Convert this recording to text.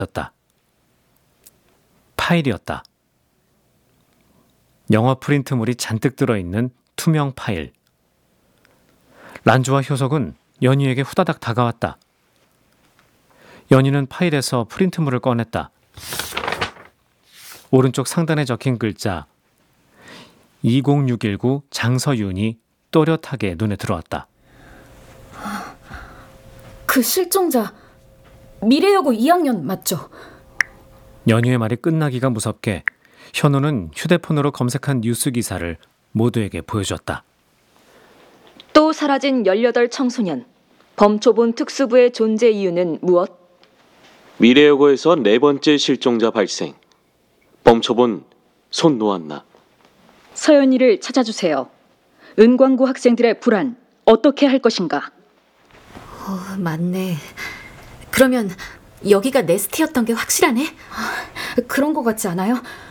있었다. 파일이었다. 영어 프린트물이 잔뜩 들어있는 투명 파일. 란주와 효석은 연희에게 후다닥 다가왔다. 연희는 파일에서 프린트물을 꺼냈다. 오른쪽 상단에 적힌 글자 20619 장서윤이 또렷하게 눈에 들어왔다. 그 실종자 미래여고 2학년 맞죠? 연희의 말이 끝나기가 무섭게 현우는 휴대폰으로 검색한 뉴스 기사를 모두에게 보여줬다. 또 사라진 18 청소년. 범초본 특수부의 존재 이유는 무엇? 미래여고에서 4번째 실종자 발생. 범초본 손 놓았나. 서연이를 찾아주세요. 은광구 학생들의 불안 어떻게 할 것인가? 맞네. 그러면 여기가 네스트였던 게 확실하네? 그런 거 같지 않아요?